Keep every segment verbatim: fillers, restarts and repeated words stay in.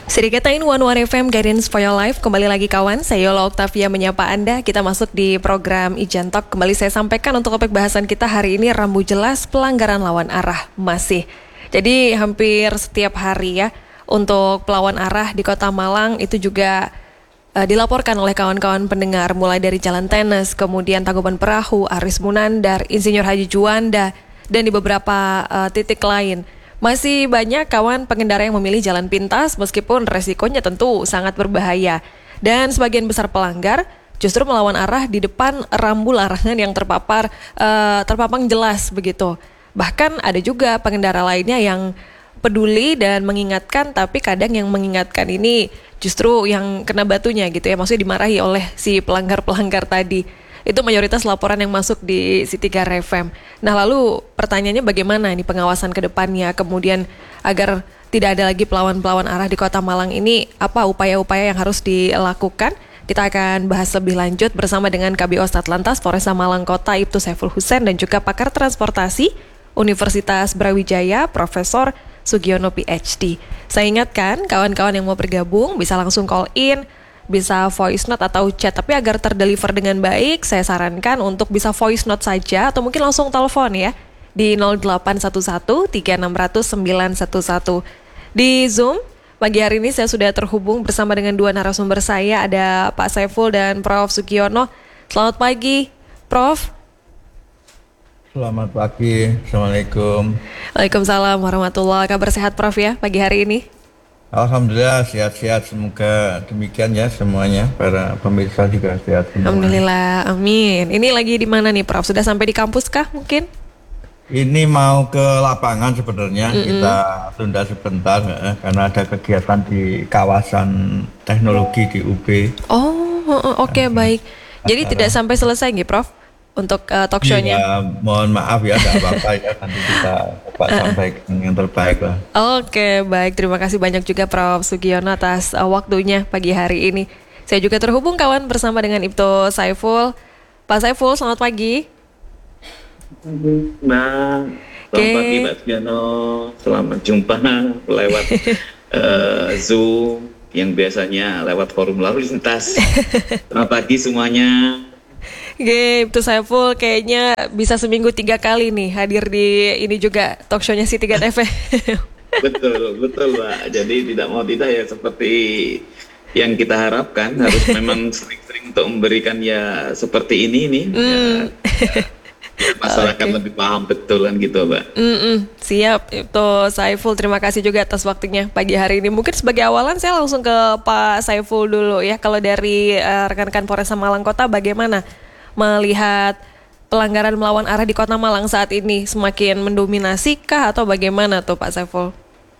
Serikatain One One F M Guidance for Your Life. Kembali lagi kawan, saya Yola Octavia menyapa Anda. Kita masuk di program Ijan Talk. Kembali saya sampaikan untuk topik bahasan kita hari ini, rambu jelas pelanggaran lawan arah masih. Jadi hampir setiap hari ya, untuk pelawan arah di Kota Malang itu juga uh, dilaporkan oleh kawan-kawan pendengar. Mulai dari Jalan Tenis, kemudian Tangkuban Perahu, Aris Munandar, Insinyur Haji Juanda, dan di beberapa uh, titik lain. Masih banyak kawan pengendara yang memilih jalan pintas meskipun resikonya tentu sangat berbahaya. Dan sebagian besar pelanggar justru melawan arah di depan rambu larangan yang terpapar uh, terpapang jelas begitu. Bahkan ada juga pengendara lainnya yang peduli dan mengingatkan, tapi kadang yang mengingatkan ini justru yang kena batunya gitu ya. Maksudnya dimarahi oleh si pelanggar-pelanggar tadi. Itu mayoritas laporan yang masuk di C tiga R F M. Nah lalu pertanyaannya bagaimana nih pengawasan ke depannya, kemudian agar tidak ada lagi pelawan-pelawan arah di Kota Malang ini, apa upaya-upaya yang harus dilakukan? Kita akan bahas lebih lanjut bersama dengan K B O Satlantas Polresta Malang Kota Ibtu Saiful Husain dan juga pakar transportasi Universitas Brawijaya Profesor Sugiono P H D. Saya ingatkan kawan-kawan yang mau bergabung bisa langsung call in, bisa voice note atau chat, tapi agar terdeliver dengan baik, saya sarankan untuk bisa voice note saja atau mungkin langsung telepon ya di nol delapan satu satu tiga enam nol nol sembilan satu satu. Di Zoom pagi hari ini saya sudah terhubung bersama dengan dua narasumber saya, ada Pak Saiful dan Prof Sugiono. Selamat pagi, Prof. Selamat pagi, Assalamualaikum. Waalaikumsalam warahmatullahi wabarakatuh. Kabar sehat Prof ya pagi hari ini? Alhamdulillah sehat-sehat, semoga demikian ya semuanya, para pemirsa juga sehat semua. Alhamdulillah, amin. Ini lagi di mana nih Prof? Sudah sampai di kampus kah mungkin? Ini mau ke lapangan sebenarnya, mm-hmm. Kita tunda sebentar eh, karena ada kegiatan di kawasan teknologi di U B. Oh, oke okay, baik. Jadi acara. Tidak sampai selesai nih Prof? Untuk uh, talk show-nya. Iya, mohon maaf ya, tidak apa-apa ya, nanti kita dapat uh. sampaikan yang terbaik lah. Oke, baik. Terima kasih banyak juga Prof Sugiono atas uh, waktunya pagi hari ini. Saya juga terhubung kawan bersama dengan Ibtu Saiful. Pak Saiful, selamat pagi. Mbak, selamat okay. pagi Mbak Sugiono. Selamat jumpa lewat uh, Zoom yang biasanya lewat forum lalu lintas. Selamat pagi semuanya. Oke, Ibtu Saiful kayaknya bisa seminggu tiga kali nih hadir di ini juga talk show-nya C tiga F M. Betul, betul Mbak. Jadi tidak mau tidak ya seperti yang kita harapkan, harus memang sering-sering untuk memberikan ya seperti ini nih. Mm. Ya, ya, masyarakat okay. lebih paham betul kan gitu Mbak. Mm-mm. Siap, Ibtu Saiful, terima kasih juga atas waktunya pagi hari ini. Mungkin sebagai awalan saya langsung ke Pak Saiful dulu ya. Kalau dari uh, rekan-rekan Polresta Malang Kota bagaimana melihat pelanggaran melawan arah di Kota Malang saat ini, semakin mendominasi kah atau bagaimana tuh Pak Saiful?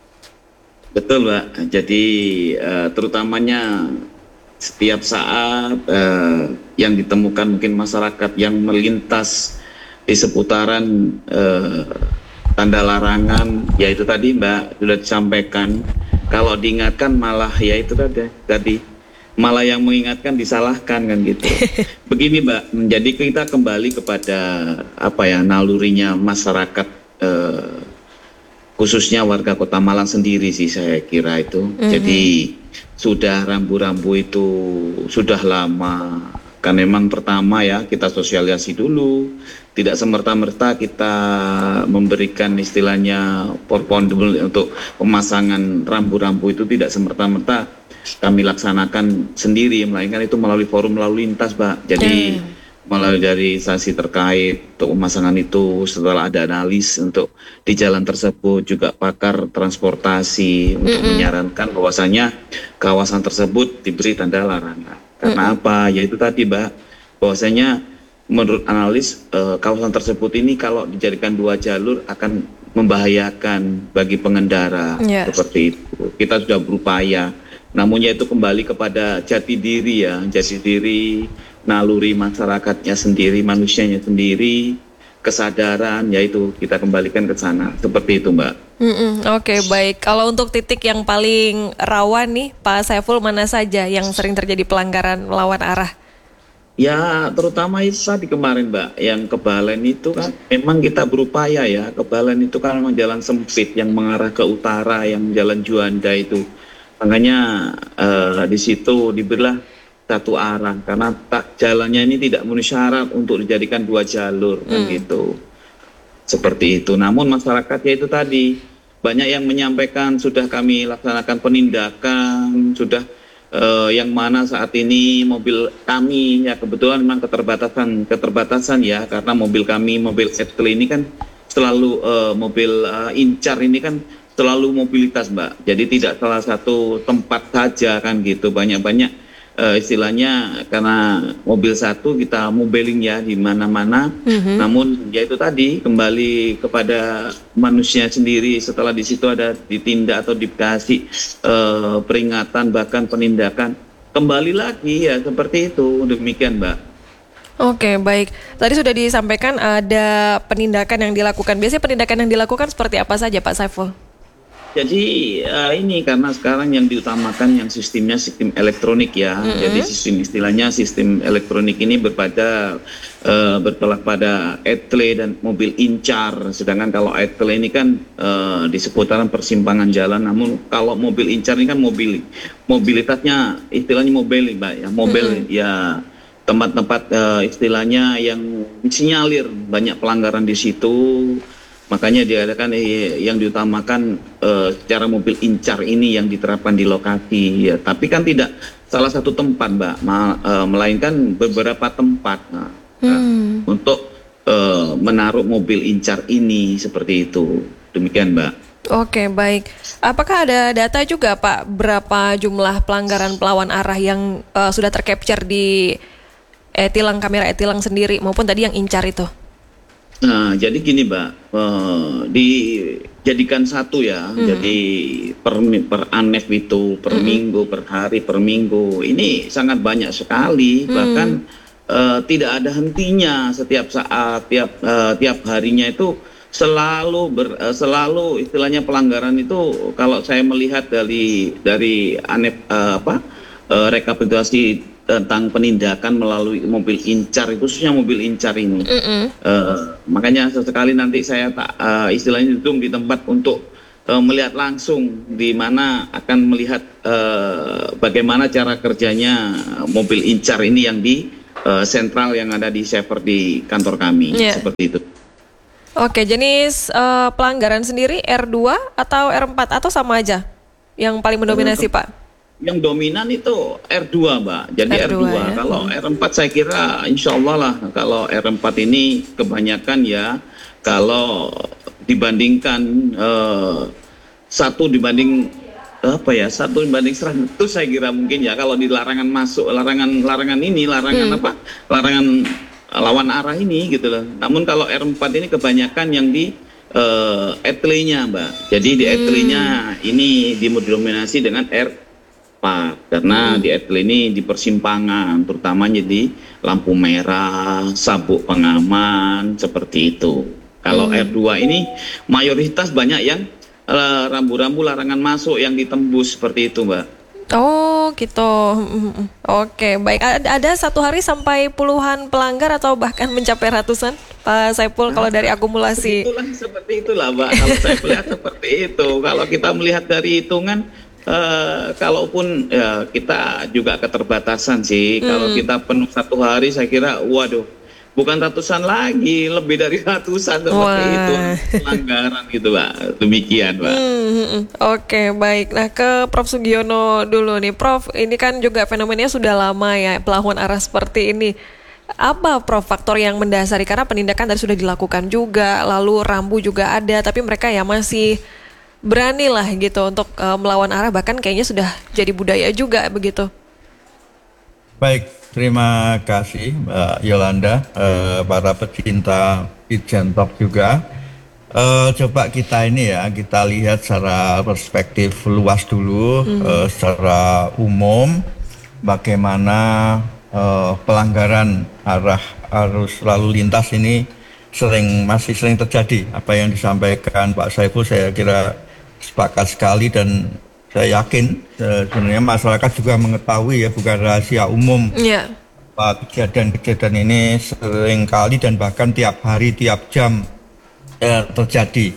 Betul Mbak, jadi uh, terutamanya setiap saat uh, yang ditemukan mungkin masyarakat yang melintas di seputaran uh, tanda larangan, yaitu tadi Mbak sudah disampaikan, kalau diingatkan malah ya itu tadi, tadi malah yang mengingatkan disalahkan kan gitu. Begini Mbak, jadi kita kembali kepada apa ya nalurinya masyarakat eh, khususnya warga Kota Malang sendiri sih saya kira itu. Mm-hmm. Jadi sudah rambu-rambu itu sudah lama. Kan memang pertama ya kita sosialisasi dulu, tidak semerta-merta kita memberikan istilahnya portable untuk pemasangan rambu-rambu itu tidak semerta-merta kami laksanakan sendiri, melainkan itu melalui forum lalu lintas, Pak. Jadi hmm. melalui dari instansi terkait untuk pemasangan itu, setelah ada analis untuk di jalan tersebut, juga pakar transportasi untuk mm-hmm. menyarankan bahwasanya kawasan tersebut diberi tanda larangan. Karena mm-hmm. apa? Yaitu tadi, Mbak, bahwasanya menurut analis eh, kawasan tersebut ini kalau dijadikan dua jalur akan membahayakan bagi pengendara. Yes. Seperti itu. Kita sudah berupaya. Namun ya itu kembali kepada jati diri ya, jati diri, naluri masyarakatnya sendiri, manusianya sendiri, kesadaran, yaitu kita kembalikan ke sana, seperti itu Mbak. Oke okay, baik, kalau untuk titik yang paling rawan nih Pak Saiful, mana saja yang sering terjadi pelanggaran melawan arah? Ya terutama itu tadi kemarin Mbak, yang ke Balen itu kan memang kita berupaya ya, ke Balen itu kan memang jalan sempit yang mengarah ke utara, yang jalan Juanda itu. Makanya uh, di situ diberilah satu arah karena tak jalannya ini tidak memenuhi syarat untuk dijadikan dua jalur kan Hmm. gitu. Seperti itu. Namun masyarakat ya itu tadi banyak yang menyampaikan sudah kami laksanakan penindakan, sudah eh, yang mana saat ini mobil kami ya kebetulan memang keterbatasan keterbatasan ya karena mobil kami mobil Etli ini kan selalu eh, mobil eh, incar ini kan selalu mobilitas Mbak. Jadi tidak salah satu tempat saja kan gitu banyak-banyak. Uh, istilahnya karena mobil satu kita mobiling ya di mana-mana, Mhm. namun ya itu tadi kembali kepada manusia sendiri setelah di situ ada ditindak atau dikasih uh, peringatan bahkan penindakan kembali lagi ya seperti itu demikian Mbak. Oke, baik. Tadi sudah disampaikan ada penindakan yang dilakukan. Biasanya penindakan yang dilakukan seperti apa saja, Pak Saiful? Jadi uh, ini karena sekarang yang diutamakan yang sistemnya sistem elektronik ya. Mm-hmm. Jadi sistem istilahnya sistem elektronik ini berpada uh, bertolak pada etle dan mobil incar. Sedangkan kalau etle ini kan uh, di seputaran persimpangan jalan. Namun kalau mobil incar ini kan mobil mobilitasnya istilahnya mobil Mbak ya. Mobil mm-hmm. ya tempat-tempat uh, istilahnya yang sinyalir banyak pelanggaran di situ. Makanya diadakan eh, yang diutamakan eh, secara mobil incar ini yang diterapkan di lokasi. Ya. Tapi kan tidak salah satu tempat, Mbak, Ma, eh, melainkan beberapa tempat nah, Hmm. nah, untuk eh, menaruh mobil incar ini seperti itu. Demikian, Mbak. Oke, baik. Apakah ada data juga, Pak, berapa jumlah pelanggaran pelawan arah yang uh, sudah tercapture di e-tilang, kamera e-tilang sendiri maupun tadi yang incar itu? Nah, jadi gini, Mbak, eh, dijadikan satu ya, Hmm. jadi per, per anef itu, per Hmm. minggu, per hari, per minggu, ini sangat banyak sekali, Hmm. bahkan eh, tidak ada hentinya setiap saat, tiap eh, tiap harinya itu selalu ber, eh, selalu istilahnya pelanggaran itu kalau saya melihat dari dari anef eh, apa eh, rekapitulasi tentang penindakan melalui mobil incar, khususnya mobil incar ini. Mm-mm. Uh, makanya sesekali nanti saya tak uh, istilahnya duduk di tempat untuk uh, melihat langsung di mana akan melihat uh, bagaimana cara kerjanya mobil incar ini yang di uh, sentral yang ada di server di kantor kami. Yeah. Seperti itu. Oke, jenis uh, pelanggaran sendiri R dua atau R empat atau sama aja? Yang paling mendominasi, Pak? Yang dominan itu R dua, Mbak. Jadi R dua. R dua, ya? Kalau R empat saya kira insya Allah lah. Kalau R empat ini kebanyakan ya kalau dibandingkan eh, satu dibanding apa ya satu dibanding seratus saya kira mungkin ya kalau di larangan masuk larangan larangan ini larangan Hmm. apa larangan lawan arah ini gitu loh. Namun kalau R empat ini kebanyakan yang di eh, etle-nya, Mbak. Jadi di Hmm. etle-nya ini didominasi dengan R Pak, karena di etle ini di persimpangan, terutamanya di lampu merah, sabuk pengaman, seperti itu. Kalau Hmm. R dua ini mayoritas banyak yang eh, rambu-rambu larangan masuk yang ditembus seperti itu, Mbak. Oh, gitu. Mm-mm. Oke, baik. Ada, ada satu hari sampai puluhan pelanggar atau bahkan mencapai ratusan, Pak Saiful, kalau dari akumulasi. Itulah seperti itulah, Mbak. Kalau saya melihat seperti itu, kalau kita melihat dari hitungan. Uh, kalaupun ya, kita juga keterbatasan sih, Hmm. kalau kita penuh satu hari saya kira waduh bukan ratusan lagi, lebih dari ratusan seperti Wah. itu pelanggaran gitu Pak. Demikian Pak. Hmm, Oke, baik. Nah, ke Prof Sugiono dulu nih, Prof. Ini kan juga fenomenanya sudah lama ya, pelabuhan arah seperti ini. Apa, Prof, faktor yang mendasari? Karena penindakan tadi sudah dilakukan juga, lalu rambu juga ada, tapi mereka ya masih berani lah gitu untuk uh, melawan arah, bahkan kayaknya sudah jadi budaya juga begitu. Baik, terima kasih Mbak Yolanda, eh, para pecinta Ijentok juga. Eh, coba kita ini ya, kita lihat secara perspektif luas dulu, Hmm. eh, secara umum, bagaimana eh, pelanggaran arah arus lalu lintas ini sering masih sering terjadi. Apa yang disampaikan Pak Saiful saya kira sepakat sekali dan saya yakin eh, sebenarnya masyarakat juga mengetahui ya, bukan rahasia umum. Iya. Pak, kejadian-kejadian ini sering kali dan bahkan tiap hari, tiap jam eh, terjadi.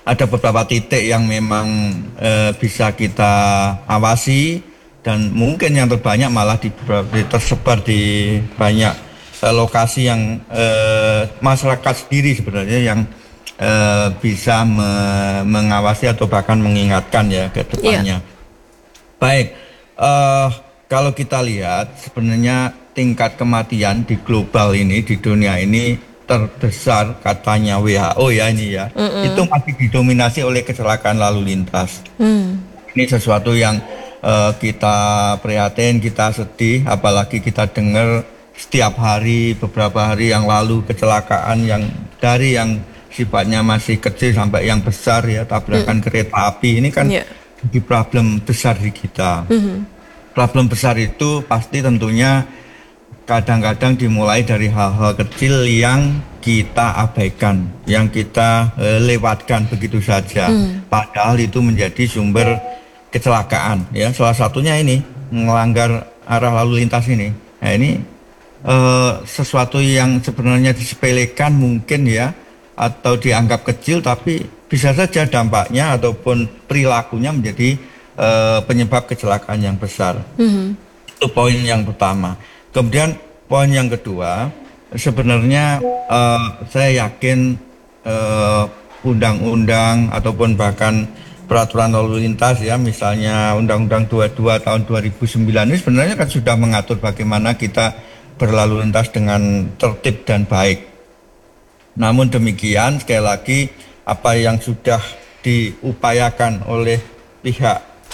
ada beberapa titik yang memang uh, bisa kita awasi, dan mungkin yang terbanyak malah di, di tersebar di banyak uh, lokasi yang uh, masyarakat sendiri sebenarnya yang uh, bisa me- mengawasi atau bahkan mengingatkan ya ke depannya. Yeah. Baik, uh, kalau kita lihat sebenarnya tingkat kematian di global ini, di dunia ini terbesar katanya W H O ya ini ya, Mm-mm. itu masih didominasi oleh kecelakaan lalu lintas. Mm. Ini sesuatu yang uh, kita prihatin, kita sedih, apalagi kita dengar setiap hari, beberapa hari yang lalu kecelakaan yang dari yang sifatnya masih kecil sampai yang besar ya, tabrakan mm. kereta api ini kan. Yeah. Di problem besar di kita. Mm-hmm. Problem besar itu pasti tentunya kadang-kadang dimulai dari hal-hal kecil yang kita abaikan, yang kita eh, lewatkan begitu saja. Mm. Padahal itu menjadi sumber kecelakaan. Ya, salah satunya ini melanggar arah lalu lintas ini. Nah, ini eh, sesuatu yang sebenarnya disepelekan mungkin ya, atau dianggap kecil, tapi bisa saja dampaknya ataupun perilakunya menjadi uh, penyebab kecelakaan yang besar. Mm-hmm. Itu poin yang pertama. Kemudian poin yang kedua, sebenarnya uh, saya yakin uh, undang-undang ataupun bahkan peraturan lalu lintas ya, misalnya Undang-Undang dua puluh dua tahun dua ribu sembilan ini sebenarnya kan sudah mengatur bagaimana kita berlalu lintas dengan tertib dan baik. Namun demikian, sekali lagi, apa yang sudah diupayakan oleh pihak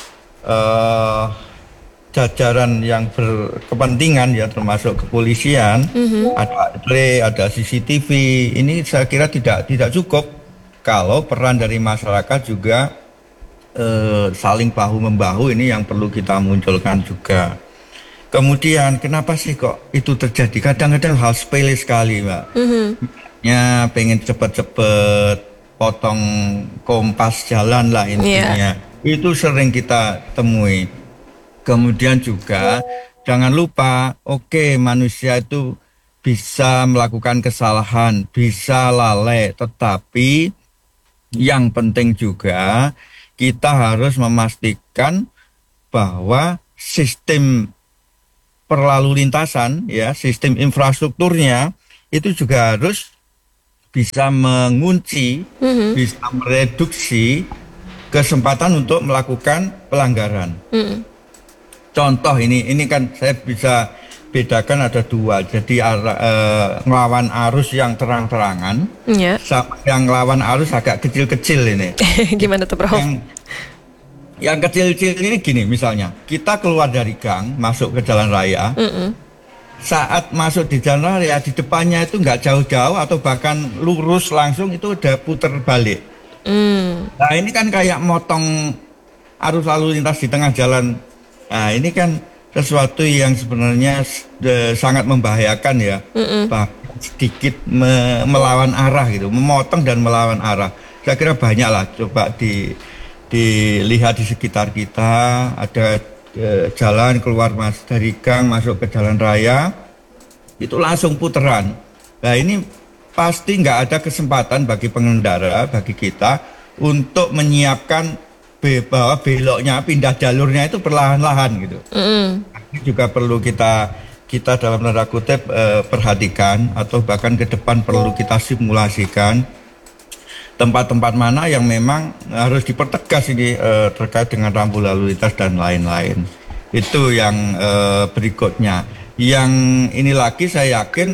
uh, jajaran yang berkepentingan ya, termasuk kepolisian, mm-hmm. ada play, ada C C T V, ini saya kira tidak tidak cukup kalau peran dari masyarakat juga uh, saling bahu membahu, ini yang perlu kita munculkan juga. Kemudian kenapa sih kok itu terjadi? Kadang-kadang hal sepele sekali, Mbak. Mm-hmm. Ya pengen cepet-cepet potong kompas jalan lah intinya. Yeah. Itu sering kita temui. Kemudian juga jangan lupa, oke okay, manusia itu bisa melakukan kesalahan, bisa lalai, tetapi yang penting juga kita harus memastikan bahwa sistem perlalu lintasan ya, sistem infrastrukturnya itu juga harus bisa mengunci, mm-hmm. bisa mereduksi kesempatan untuk melakukan pelanggaran. Mm. Contoh ini, ini kan saya bisa bedakan ada dua. Jadi ara, eh, ngelawan arus yang terang-terangan, yeah. sama yang ngelawan arus agak kecil-kecil ini. Gimana tuh, Prof? Yang, yang kecil-kecil ini gini, misalnya kita keluar dari gang, masuk ke jalan raya. Mm-mm. Saat masuk di jalan raya, di depannya itu nggak jauh-jauh atau bahkan lurus langsung itu udah puter balik. Mm. Nah ini kan kayak motong arus lalu lintas di tengah jalan. Nah ini kan sesuatu yang sebenarnya de, sangat membahayakan ya. Mm-mm. Bahkan sedikit me, melawan arah gitu, memotong dan melawan arah. Saya kira banyak lah, coba di, dilihat di sekitar kita, ada jalan keluar mas dari gang masuk ke jalan raya itu langsung puteran. Nah ini pasti nggak ada kesempatan bagi pengendara, bagi kita untuk menyiapkan be- bahwa beloknya, pindah jalurnya itu perlahan-lahan gitu. Mm. Ini juga perlu kita kita dalam tanda kutip eh, perhatikan, atau bahkan ke depan perlu kita simulasikan tempat-tempat mana yang memang harus dipertegas ini eh, terkait dengan rambu lalu lintas dan lain-lain. Itu yang eh, berikutnya. Yang ini lagi saya yakin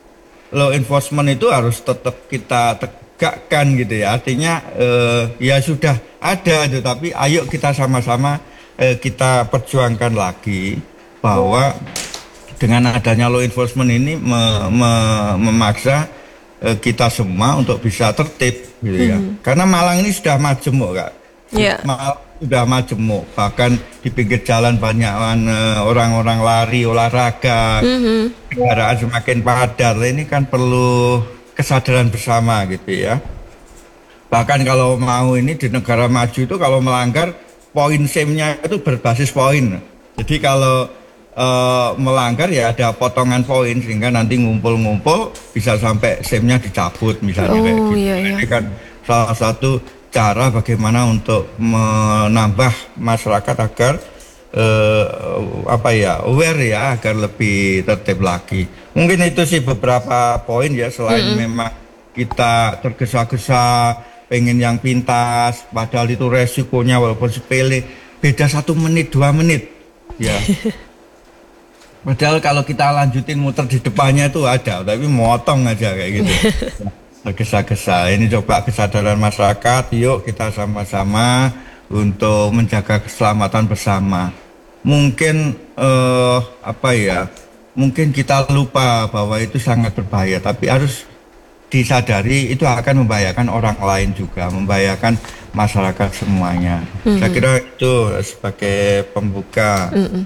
law enforcement itu harus tetap kita tegakkan gitu ya. Artinya eh, ya sudah ada itu, tapi ayo kita sama-sama eh, kita perjuangkan lagi bahwa dengan adanya law enforcement ini me- me- memaksa kita semua untuk bisa tertib gitu ya. Mm-hmm. Karena Malang ini sudah majemuk, Kak. Yeah. Malang sudah majemuk. Bahkan di pinggir jalan banyak uh, orang-orang lari, olahraga, mm-hmm. kendaraan semakin padat. Ini kan perlu kesadaran bersama gitu ya. Bahkan kalau mau ini di negara maju itu kalau melanggar, poin S I M-nya itu berbasis poin. Jadi kalau Uh, melanggar ya ada potongan poin sehingga nanti ngumpul-ngumpul bisa sampai S I M-nya dicabut misalnya. Oh, kayak gitu. Iya, iya. Ini kan salah satu cara bagaimana untuk menambah masyarakat agar eh, apa ya aware ya, agar lebih tertib lagi. Mungkin itu sih beberapa poin ya, selain mm-hmm. memang kita tergesa-gesa pengen yang pintas, padahal itu resikonya walaupun sepele, beda satu menit dua menit ya. Padahal kalau kita lanjutin muter di depannya itu ada, tapi motong aja kayak gitu. Tergesa-gesa. Ini coba kesadaran masyarakat, yuk kita sama-sama untuk menjaga keselamatan bersama. Mungkin eh, apa ya? Mungkin kita lupa bahwa itu sangat berbahaya, tapi harus disadari itu akan membahayakan orang lain juga, membahayakan masyarakat semuanya. Mm-hmm. Saya kira itu sebagai pembuka. Mm-hmm.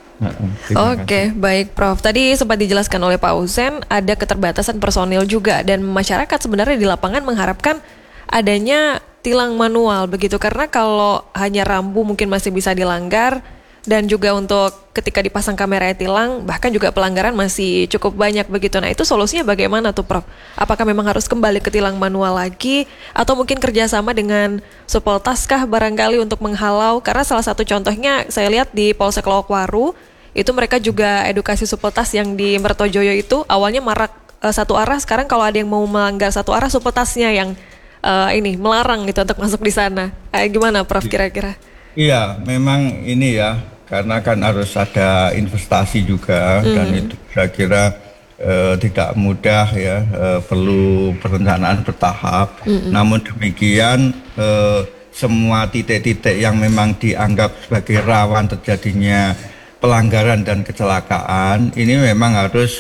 Oke, okay, baik Prof. Tadi sempat dijelaskan oleh Pak Husen ada keterbatasan personil juga, dan masyarakat sebenarnya di lapangan mengharapkan adanya tilang manual begitu, karena kalau hanya rambu mungkin masih bisa dilanggar, dan juga untuk ketika dipasang kamera tilang bahkan juga pelanggaran masih cukup banyak begitu. Nah, itu solusinya bagaimana tuh Prof? Apakah memang harus kembali ke tilang manual lagi, atau mungkin kerjasama dengan Supeltas kah barangkali untuk menghalau? Karena salah satu contohnya saya lihat di Polsek Lowokwaru itu mereka juga edukasi Supeltas yang di Mertojoyo itu awalnya marak uh, satu arah, sekarang kalau ada yang mau melanggar satu arah Supeltasnya yang uh, ini melarang gitu untuk masuk di sana. Eh, gimana Prof kira-kira? Iya, memang ini ya, karena kan harus ada investasi juga, mm. dan itu saya kira uh, tidak mudah ya, uh, perlu perencanaan bertahap. Mm-mm. Namun demikian uh, semua titik-titik yang memang dianggap sebagai rawan terjadinya pelanggaran dan kecelakaan ini memang harus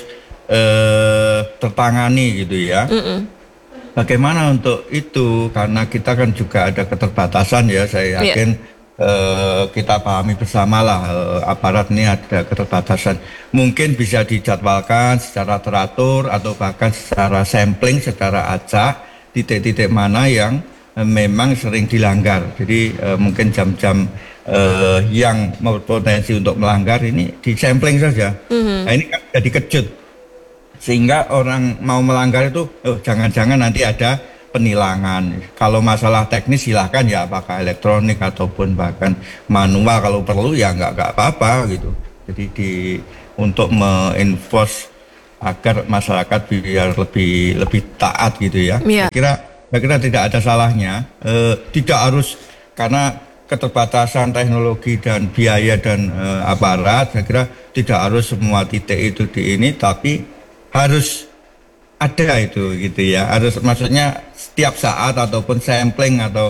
uh, tertangani gitu ya. Mm-mm. Bagaimana untuk itu? Karena kita kan juga ada keterbatasan ya, saya yakin. Yeah. Uh, kita pahami bersama lah, uh, aparat ini ada keterbatasan. Mungkin bisa dijadwalkan secara teratur atau bahkan secara sampling, secara acak titik-titik mana yang uh, memang sering dilanggar. Jadi uh, mungkin jam-jam uh, yang berpotensi untuk melanggar ini di sampling saja. Mm-hmm. Nah, ini kan jadi kejut, sehingga orang mau melanggar itu oh, jangan-jangan nanti ada penilangan. Kalau masalah teknis silahkan ya, apakah elektronik ataupun bahkan manual, kalau perlu ya nggak nggak apa-apa gitu. Jadi di untuk menenforce agar masyarakat biar lebih lebih taat gitu ya. Yeah. Saya kira saya kira tidak ada salahnya. E, tidak harus karena keterbatasan teknologi dan biaya dan e, aparat. Saya kira tidak harus semua titik itu di ini, tapi harus ada itu gitu ya, harus maksudnya setiap saat ataupun sampling atau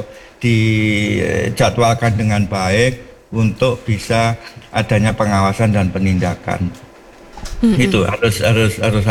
dijadwalkan dengan baik untuk bisa adanya pengawasan dan penindakan. Mm-hmm. Itu harus harus harus